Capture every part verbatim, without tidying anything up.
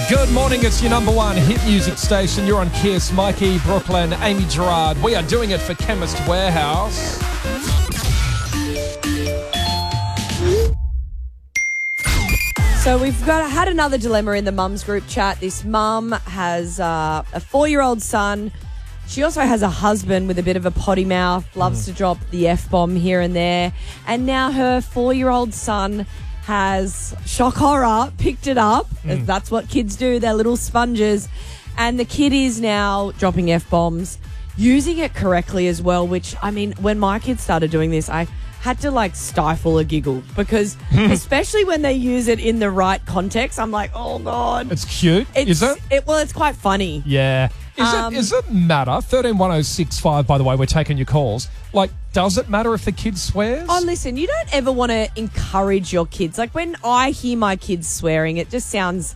Good morning, it's your number one hit music station. You're on Kiss. Mikey, Brooklyn, Amy Gerard. We are doing it for Chemist Warehouse. So we've got had another dilemma in the mums group chat. This mum has uh, a four-year-old son. She also has a husband with a bit of a potty mouth, loves mm. to drop the F-bomb here and there. And now her four-year-old son has, shock horror, picked it up. Mm. That's what kids do. They're little sponges. And the kid is now dropping F-bombs, using it correctly as well, which, I mean, when my kids started doing this, I had to, like, stifle a giggle because especially when they use it in the right context, I'm like, oh, God. It's cute, it's, is it? it? Well, it's quite funny. Yeah. Is, Um, it, is it matter? thirteen one oh six five, by the way, we're taking your calls. Like, does it matter if the kid swears? Oh, listen, you don't ever want to encourage your kids. Like, when I hear my kids swearing, it just sounds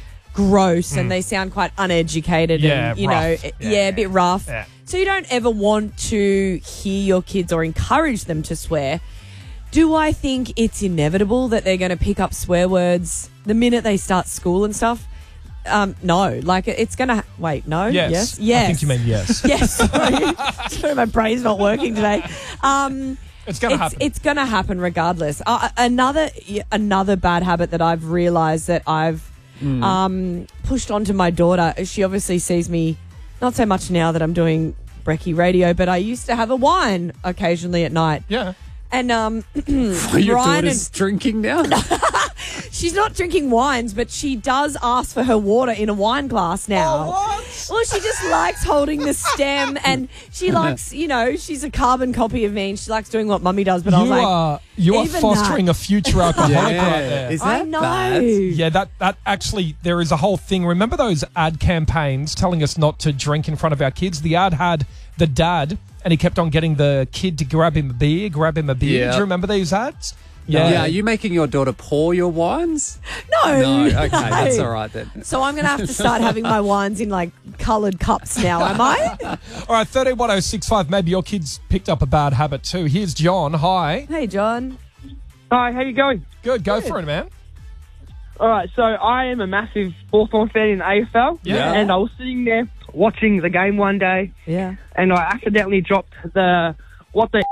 gross mm. and they sound quite uneducated yeah, and, you rough. know, yeah, yeah, a bit rough. Yeah. So you don't ever want to hear your kids or encourage them to swear. Do I think it's inevitable that they're going to pick up swear words the minute they start school and stuff? Um, no, like it's going to... Ha- Wait, no? Yes. Yes? Yes. I think you mean yes. Yes, sorry. sorry, my brain's not working today. Um, it's going to happen. It's going to happen regardless. Uh, another another bad habit that I've realised that I've mm. um, pushed onto my daughter, she obviously sees me, not so much now that I'm doing Brekkie radio, but I used to have a wine occasionally at night. Yeah. And um, your Ryan daughter's and, drinking now? she's not drinking wines, but she does ask for her water in a wine glass now. Oh, what? Well, she just likes holding the stem, and she likes, you know, she's a carbon copy of me, and she likes doing what Mummy does. But you I was like, are you are even fostering that. a future alcoholic Yeah. right there. Is I that know. bad? Yeah, that, that actually, there is a whole thing. Remember those ad campaigns telling us not to drink in front of our kids? The ad had the dad, and he kept on getting the kid to grab him a beer, grab him a beer. Yeah. Do you remember these ads? Yeah. yeah. Are you making your daughter pour your wines? No. No. Okay, no. that's all right then. So I'm going to have to start having my wines in, like, coloured cups now, am I? All right, thirteen one oh six five. Maybe your kid's picked up a bad habit too. Here's John. Hi. Hey, John. Hi, how you going? Good. Go Good. for it, man. All right, so I am a massive Hawthorn fan in the A F L. Yeah. And I was sitting there watching the game one day, Yeah. and I accidentally dropped the what the.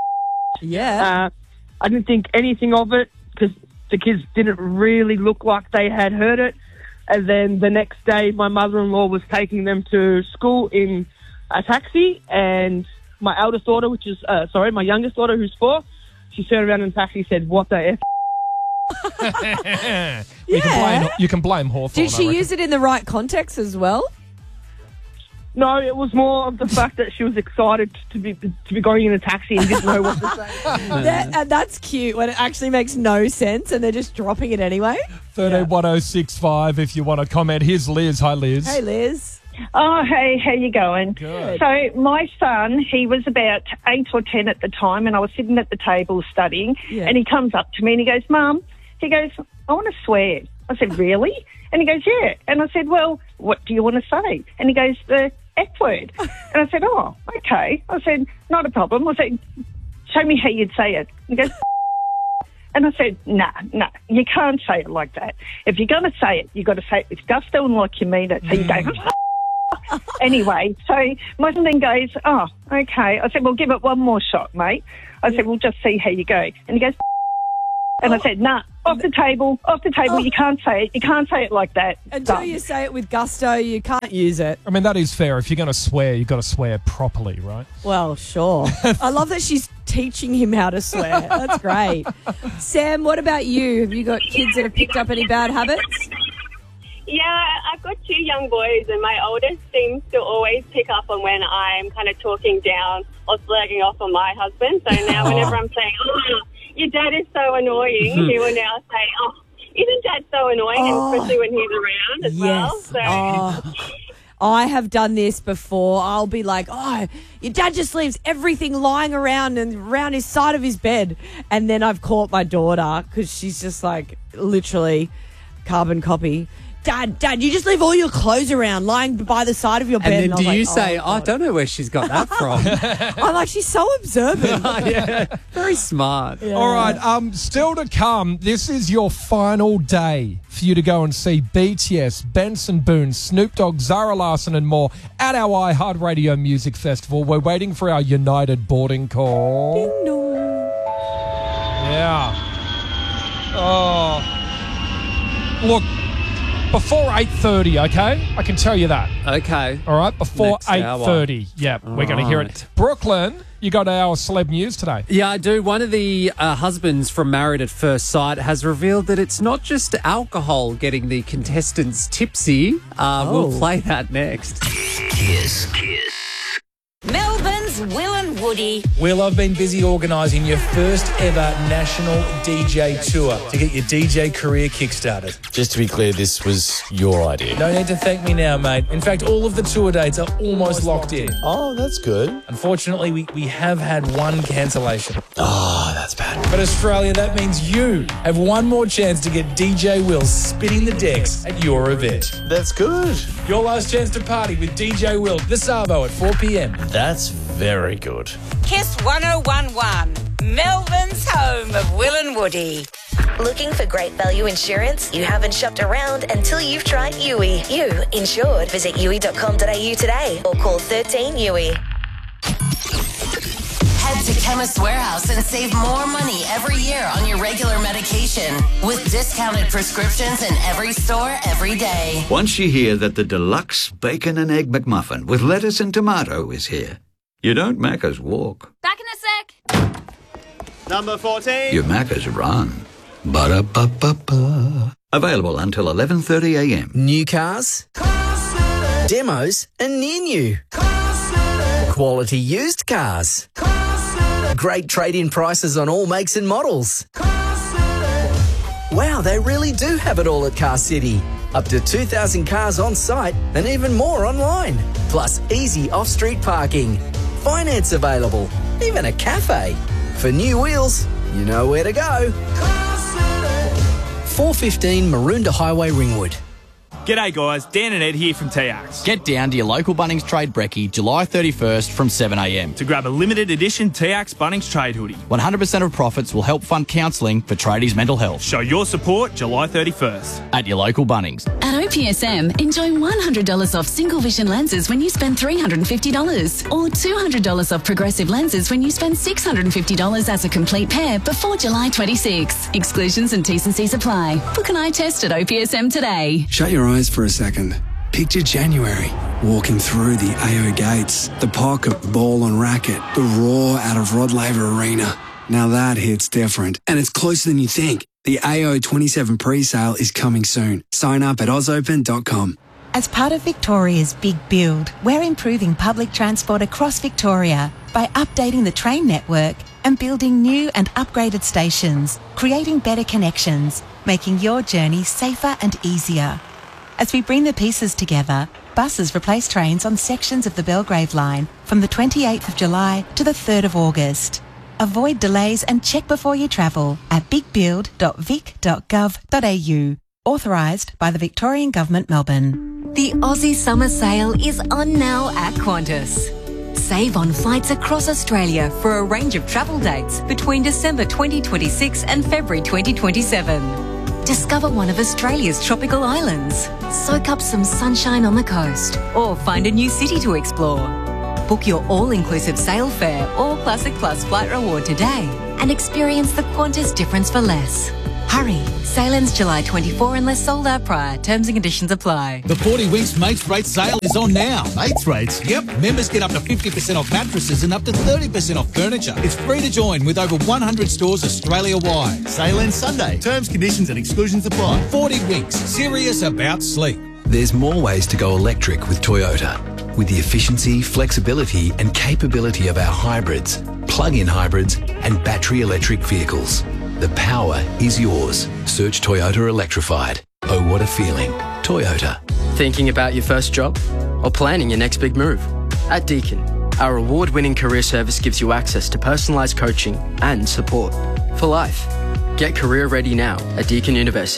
Yeah. Uh, I didn't think anything of it because the kids didn't really look like they had heard it. And then the next day, my mother-in-law was taking them to school in a taxi, and my eldest daughter, which is uh, sorry, my youngest daughter, who's four, she turned around in the taxi and said, "What the f?" you, can blame, you can blame Hawthorne. Did she use it in the right context as well? No, it was more of the fact that she was excited to be to be going in a taxi and didn't know what to say. That, and that's cute when it actually makes no sense and they're just dropping it anyway. thirteen one oh six five if you want to comment. Here's Liz. Hi, Liz. Hey, Liz. Oh, hey, how you going? Good. So my son, he was about eight or ten at the time, and I was sitting at the table studying, Yeah. and he comes up to me and he goes, Mum, he goes, I want to swear. I said, really? And he goes, yeah. And I said, well, what do you want to say? And he goes, the F word. And I said, oh, okay. I said, not a problem. I said, show me how you'd say it. And he goes, and I said, nah, nah, you can't say it like that. If you're going to say it, you've got to say it with gusto and like you mean it. So you go, anyway, so my son then goes, oh, okay. I said, well, give it one more shot, mate. I said, we'll just see how you go. And he goes, and I said, nah, off the table, off the table. Oh. You can't say it. You can't say it like that. Until Done. you say it with gusto, you can't use it. I mean, that is fair. If you're going to swear, you've got to swear properly, right? Well, sure. I love that she's teaching him how to swear. That's great. Sam, what about you? Have you got kids that have picked up any bad habits? Yeah, I've got two young boys, and my oldest seems to always pick up on when I'm kind of talking down or slagging off on my husband. So now whenever I'm saying, oh, your dad is so annoying, he will now say, oh, isn't dad so annoying? Oh, and especially when he's around as well. Yes. So Oh. I have done this before. I'll be like, oh, your dad just leaves everything lying around and around his side of his bed. And then I've caught my daughter because she's just like literally carbon copy. Dad, Dad, you just leave all your clothes around lying by the side of your bed. And then I do was you like, say, oh, oh, I God. don't know where she's got that from. I'm like, she's so observant. Yeah, very smart. Yeah. All right, um, still to come, this is your final day for you to go and see B T S, Benson Boone, Snoop Dogg, Zara Larsson and more at our iHeartRadio Music Festival. We're waiting for our United boarding call. Ding dong. Yeah. Oh. Look, before eight thirty, okay? I can tell you that. Okay. All right, before Next eight hour. thirty. Yeah, we're going to hear it. Right. Brooklyn, you got our celeb news today. Yeah, I do. One of the uh, husbands from Married at First Sight has revealed that it's not just alcohol getting the contestants tipsy. Uh, Oh. We'll play that next. Kiss. Kiss. Melbourne's Will and Woody. Will, I've been busy organising your first ever national D J tour to get your D J career kickstarted. Just to be clear, this was your idea. No need to thank me now, mate. In fact, all of the tour dates are almost locked in. Oh, that's good. Unfortunately, we, we have had one cancellation. Oh, that's bad. But Australia, that means you have one more chance to get D J Will spinning the decks at your event. That's good. Your last chance to party with D J Will, the Savo at four p.m. That's very good. Kiss one oh one one. Melbourne's home of Will and Woody. Looking for great value insurance? You haven't shopped around until you've tried U I. You insured. Visit U I dot com dot a u today or call thirteen U I. Head to Chemist Warehouse and save more money every year on your regular medication with discounted prescriptions in every store every day. Once you hear that the deluxe bacon and egg McMuffin with lettuce and tomato is here, you don't Macca's walk. Back in a sec. Number fourteen. You Macca's run. Ba-da-ba-ba-ba. Available until eleven thirty a.m. New cars, demos and near new. Quality used cars. Great trade-in prices on all makes and models. Wow, they really do have it all at Car City. Up to two thousand cars on site and even more online. Plus easy off-street parking. Finance available. Even a cafe. For new wheels, you know where to go. four fifteen Maroondah Highway, Ringwood. G'day guys, Dan and Ed here from T X. Get down to your local Bunnings Trade Brekkie July thirty-first from seven a.m. To grab a limited edition T X Bunnings Trade hoodie. one hundred percent of profits will help fund counselling for tradies' mental health. Show your support July thirty-first. At your local Bunnings. At O P S M, enjoy one hundred dollars off single vision lenses when you spend three hundred fifty dollars or two hundred dollars off progressive lenses when you spend six hundred fifty dollars as a complete pair before July twenty-sixth. Exclusions and T's and C's apply. Book an eye test at O P S M today. Shut your eyes for a second. Picture January, walking through the A O gates, the pocket, ball and racket, the roar out of Rod Laver Arena. Now that hits different, and it's closer than you think. The A O twenty-seven pre-sale is coming soon. Sign up at oz open dot com. As part of Victoria's Big Build, we're improving public transport across Victoria by updating the train network and building new and upgraded stations, creating better connections, making your journey safer and easier. As we bring the pieces together, buses replace trains on sections of the Belgrave line from the twenty-eighth of July to the third of August. Avoid delays and check before you travel at big build dot vic dot gov dot a u. Authorised by the Victorian Government, Melbourne. The Aussie Summer Sale is on now at Qantas. Save on flights across Australia for a range of travel dates between December twenty twenty-six and February twenty twenty-seven. Discover one of Australia's tropical islands. Soak up some sunshine on the coast or find a new city to explore. Book your all-inclusive sail fare or Classic Plus flight reward today and experience the Qantas difference for less. Hurry, sale ends July twenty-fourth unless sold out prior. Terms and conditions apply. The forty Winks Mates Rates sale is on now. Mates Rates? Yep. Members get up to fifty percent off mattresses and up to thirty percent off furniture. It's free to join with over one hundred stores Australia-wide. Sale ends Sunday. Terms, conditions and exclusions apply. forty Winks. Serious about sleep. There's more ways to go electric with Toyota. With the efficiency, flexibility and capability of our hybrids, plug-in hybrids and battery electric vehicles. The power is yours. Search Toyota Electrified. Oh, what a feeling. Toyota. Thinking about your first job? Or planning your next big move? At Deakin, our award-winning career service gives you access to personalised coaching and support for life. Get career ready now at Deakin University.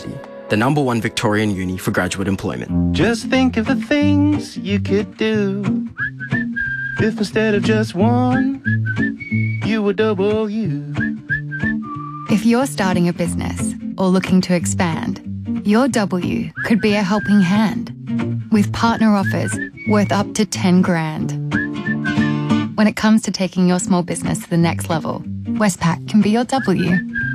the number one Victorian uni for graduate employment. Just think of the things you could do if instead of just one, you were double you. If you're starting a business or looking to expand, your W could be a helping hand with partner offers worth up to ten grand. When it comes to taking your small business to the next level, Westpac can be your W.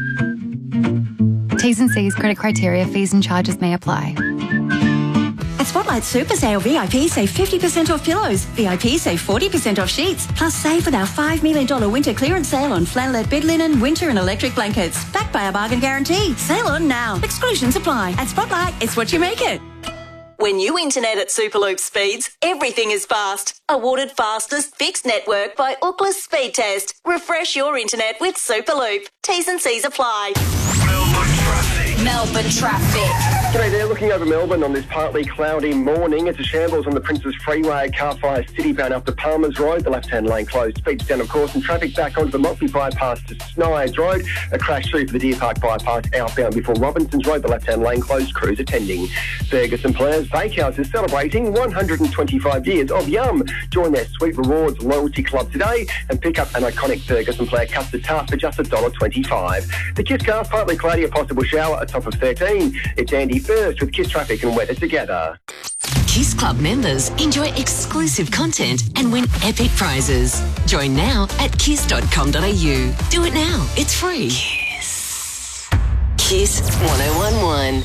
T's and C's, credit criteria, fees and charges may apply. At Spotlight Super Sale, V I P save fifty percent off pillows. V I P save forty percent off sheets. Plus save with our five million dollars winter clearance sale on flannelette bed linen, winter and electric blankets. Backed by our bargain guarantee. Sale on now. Exclusions apply. At Spotlight, it's what you make it. When you internet at Superloop speeds, everything is fast. Awarded fastest fixed network by Ookla Speed Test. Refresh your internet with Superloop. T's and C's apply. Melbourne traffic. G'day there, looking over Melbourne on this partly cloudy morning. It's a shambles on the Princes Freeway, car fire City bound up to Palmers Road, the left-hand lane closed, speeds down of course, and traffic back onto the Motley bypass to Snide Road. A crash through for the Deer Park bypass outbound before Robinson's Road, the left-hand lane closed, crews attending. Ferguson Players Bakehouse is celebrating one hundred twenty-five years of Yum. Join their Sweet Rewards loyalty club today and pick up an iconic Ferguson Player custard tart for just one dollar twenty-five. The Kiss Cast, partly cloudy, a possible shower, a top of thirteen. It's Andy First with Kiss Traffic and weather together. Kiss Club members enjoy exclusive content and win epic prizes. Join now at kiss dot com dot a u. Do it now. It's free. Kiss. Kiss one oh one one.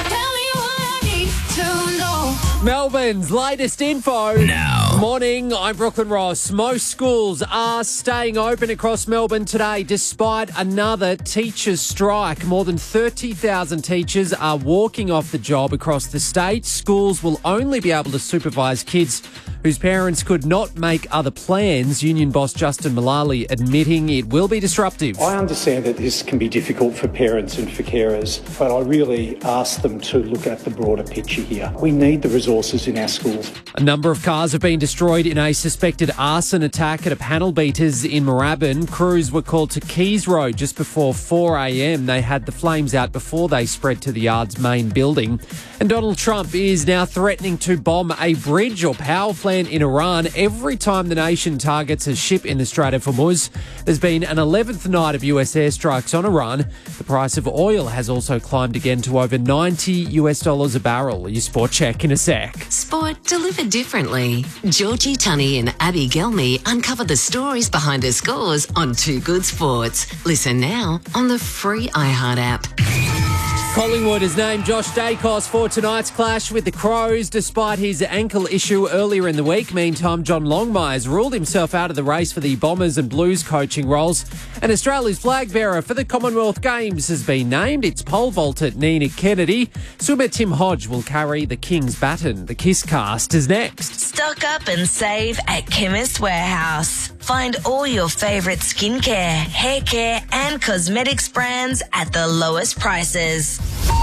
Melbourne's latest info. Now. Morning, I'm Brooklyn Ross. Most schools are staying open across Melbourne today despite another teachers' strike. More than thirty thousand teachers are walking off the job across the state. Schools will only be able to supervise kids whose parents could not make other plans. Union boss Justin Mullally admitting it will be disruptive. I understand that this can be difficult for parents and for carers, but I really ask them to look at the broader picture here. We need the resources in our schools. A number of cars have been destroyed in a suspected arson attack at a panel beaters in Moorabbin. Crews were called to Keys Road just before four a.m. They had the flames out before they spread to the yard's main building. And Donald Trump is now threatening to bomb a bridge or power plant in Iran every time the nation targets a ship in the Strait of Hormuz. There's been an eleventh night of U S airstrikes on Iran. The price of oil has also climbed again to over ninety US dollars a barrel. Your sport check in a sec. Sport delivered differently. Georgie Tunney and Abby Gelmy uncover the stories behind the scores on Two Good Sports. Listen now on the free iHeart app. Collingwood has named Josh Dacos for tonight's clash with the Crows despite his ankle issue earlier in the week. Meantime, John Longmire's ruled himself out of the race for the Bombers and Blues coaching roles. And Australia's flag bearer for the Commonwealth Games has been named. It's pole vaulter Nina Kennedy. Swimmer Tim Hodge will carry the King's baton. The Kiss Cast is next. Stock up and save at Chemist Warehouse. Find all your favourite skincare, hair care and cosmetics brands at the lowest prices.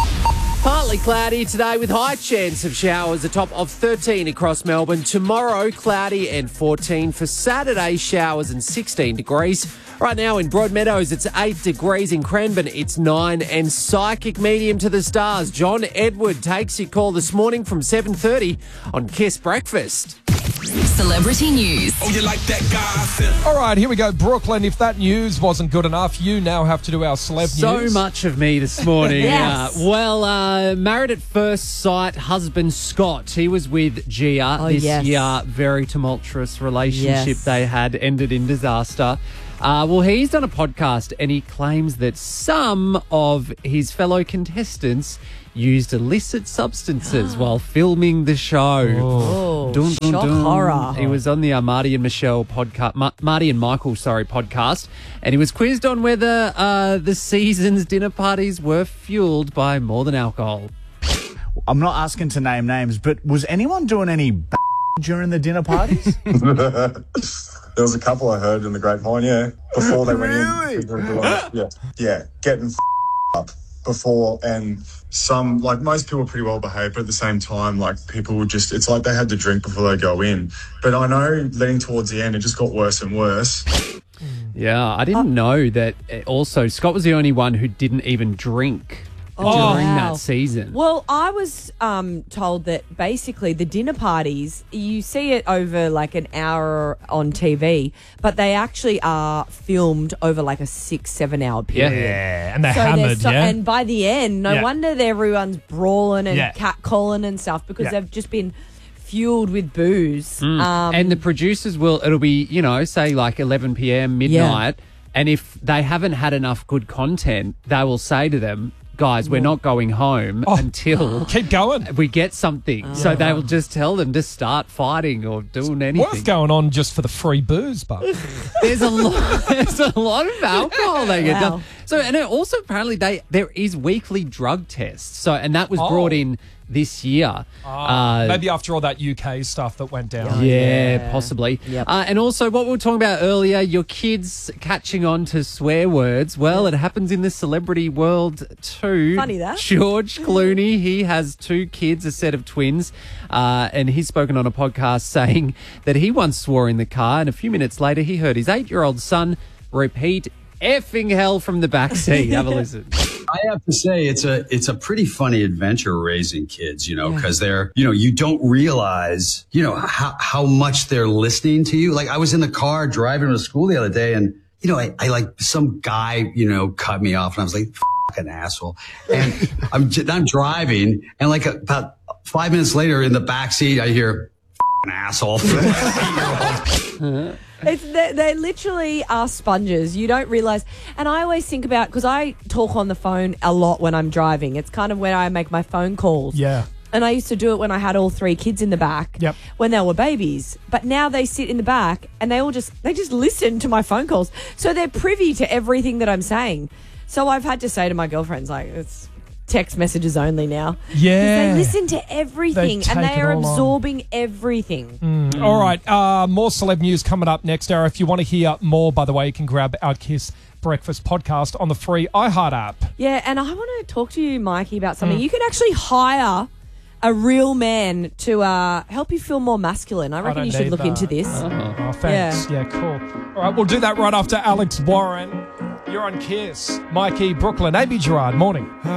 Partly cloudy today with high chance of showers, a top of thirteen across Melbourne. Tomorrow, cloudy and fourteen. For Saturday, showers and sixteen degrees. Right now in Broadmeadows, it's eight degrees. In Cranbourne, it's nine. And psychic medium to the stars, John Edward takes your call this morning from seven thirty on Kiss Breakfast. Celebrity news. Oh, you like that guy? All right, here we go. Brooklyn, if that news wasn't good enough, you now have to do our celeb So news. much of me this morning. Yes. Uh, well, uh, married at first sight, husband Scott. He was with Gia Oh, this yes. year. Very tumultuous relationship Yes. they had, ended in disaster. Uh, well, he's done a podcast and he claims that some of his fellow contestants used illicit substances while filming the show. Oh, shock horror. He was on the uh, Marty and Michelle podcast, Ma- Marty and Michael, sorry, podcast, and he was quizzed on whether uh, the season's dinner parties were fueled by more than alcohol. I'm not asking to name names, but was anyone doing any b- during the dinner parties? There was a couple I heard in the grapevine, yeah, before they went in. Yeah, yeah, getting f- up before, and some, like most people were pretty well behaved, but at the same time, like people would just, it's like they had to drink before they go in. But I know leading towards the end, it just got worse and worse. Yeah, I didn't know that. uh, Also, Scott was the only one who didn't even drink Oh, during wow. that season. Well, I was um, told that basically the dinner parties, you see it over like an hour on T V, but they actually are filmed over like a six, seven hour period. Yeah, and they're So hammered, so- yeah? And by the end, no Yeah. wonder that everyone's brawling and Yeah. catcalling and stuff because Yeah. they've just been fueled with booze. Mm. Um, and the producers will, it'll be, you know, say like eleven p.m, midnight. And if they haven't had enough good content, they will say to them, guys, we're not going home Oh, until keep going. we get something. So they will just tell them to start fighting or doing anything. Worth going on just for the free booze, but There's a lot. There's a lot of alcohol they get Wow. done. So, and it also apparently they there is weekly drug tests. So, and that was Oh. brought in this year. Ah, Uh, maybe after all that U K stuff that went down. yeah, possibly. Uh, and also, what we were talking about earlier, your kids catching on to swear words. Well, it happens in the celebrity world too. Funny that. George Clooney, he has two kids, a set of twins, uh, and he's spoken on a podcast saying that he once swore in the car, and a few minutes later, he heard his eight-year-old son repeat "effing hell" from the back seat. Have a listen. I have to say it's a it's a pretty funny adventure raising kids, you know, because they're, you know, you don't realize, you know, how, how much they're listening to you. Like I was in the car driving to school the other day and, you know, I, I like some guy, you know, cut me off and I was like, fucking asshole. And I'm, j- I'm driving and like about five minutes later in the back seat, I hear fucking asshole. It's, they, they literally are sponges. You don't realise. And I always think about, because I talk on the phone a lot when I'm driving. It's kind of where I make my phone calls. Yeah. And I used to do it when I had all three kids in the back. Yep. When they were babies. But now they sit in the back and they all just, they just listen to my phone calls. So they're privy to everything that I'm saying. So I've had to say to my girlfriends, like, it's text messages only now. Yeah. Because they listen to everything They and take they it are all on. absorbing everything. Mm. All right, uh, more celeb news coming up next hour. If you want to hear more, by the way, you can grab our Kiss Breakfast podcast on the free iHeart app. Yeah, and I want to talk to you, Mikey, about something. Mm. You can actually hire a real man to uh, help you feel more masculine. I reckon don't you should need look that. into this. Oh, thanks. Yeah. cool. All right, we'll do that right after Alex Warren. You're on Kiss. Mikey, Brooklyn, A B Gerard, morning.